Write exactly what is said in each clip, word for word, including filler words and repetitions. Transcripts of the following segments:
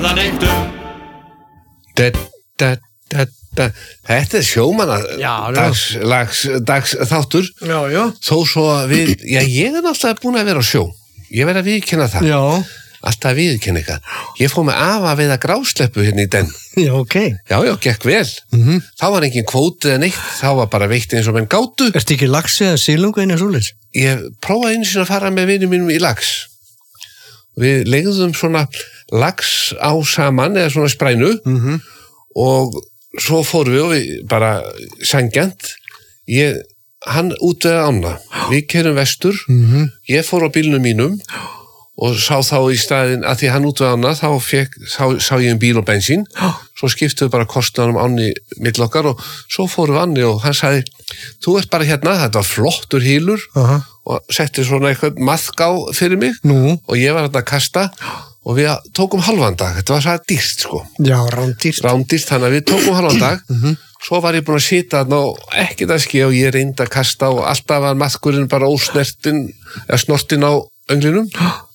það neitt um. Da, da, da, da. Þetta er sjómanna dags, dags, dags þáttur. Já, já. Þó svo að við, já, ég er náttúrulega búin að vera á sjó. Ég verð að viðurkenna það. Já. Alltaf að viðurkenna eitthvað. Ég fór með afa að veiða grásleppu hérna í den. Já, ok. Já, já, gekk vel. Mm-hmm. Þá var engin kvóti eða neitt, þá var bara veitt eins og menn gátu. Ertu ekki laxi eða sílungu einu svoleiðis? Ég prófaði einu sinni að fara með vinum mínum í lax. Við leigðum svona lax á saman eða svona sprænu Mm-hmm. og svo fórum við og við bara sangjant. Ég, hann út við ána. Við kerum vestur. Mm-hmm. Ég fór á bílnum mínum og sá þá í staðinn að því hann út við ána þá fekk, sá, sá ég um bíl og bensín. Svo skiptuðu bara kostnaðum áni mill okkar og svo fórum við áni og hann sagði, þú ert bara hérna, þetta var flottur hýlur Aha. og setti svona eitthvað maðká fyrir mig Nú. og ég var hérna að kasta og við tókum halvan dag, þetta var svo dýrt sko. Já, rándýrt. Rándýrt, þannig að við tókum halvan dag, Mm-hmm. svo var ég búin að sita þarna og ekkert að skilja og ég reyndi að kasta og alltaf var maðkurinn bara ósnertin, eða snortin á önglinum.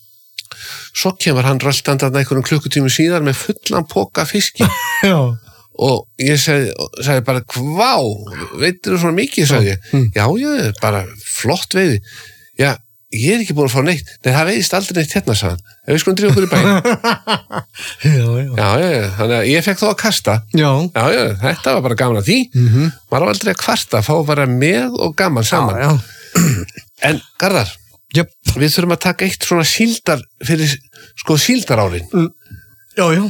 Svo kemur hann röltandi þarna einhverjum klukkutími síðar með fullan poka fiski. Já. Og ég segi, segi bara, hvá, veitir þú svona mikið, sagði ég. Mm. Já, já, bara flott veiði. Já, ég er ekki búin að fá neitt. Nei, það veiðist aldrei neitt hérna, sagði hann. Ef við skulum drífa okkur í bæinn. Já, já. Já, já, já, þannig að ég fekk þó að kasta. Já. Já, já, þetta var bara gaman að því. Mm-hmm. Maður var aldrei að kvarta, fá bara með og gaman saman. Já, já. En, Garðar, Jöp. við þurfum að taka eitt svona síldar fyrir, sko, síldarárin. Mm. Já, já.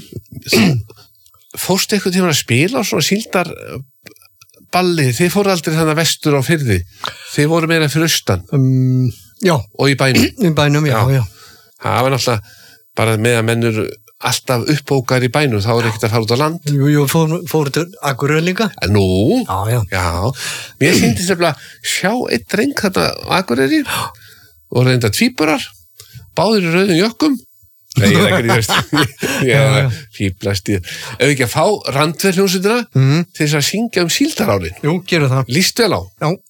Fórstu eitthvað tíma að spila á svona síldarballi? Þið fóru aldrei þannig vestur á firði. Þið voru meira fyrir austan Um, já. og í bænum. Í bænum, já, já. Já. Það var náttúrulega bara með að mennur alltaf uppbókar í bænum, þá er ekkert að fara út á land. Jú, jú, fóru fór til Akureyri líka. En nú, Já, já. já, mér sýndist nefnilega sjá einn dreng þarna á Akureyri og reynda tvíburar, báðir í rauðum jökkum. Nei, ég er ekki ríðast. Ég er að fíblast í það. Ef við ekki að fá randverðljónsutina Mhm. til þess að syngja um síldarárin. Jú, gerum það. Líst vel á. Já.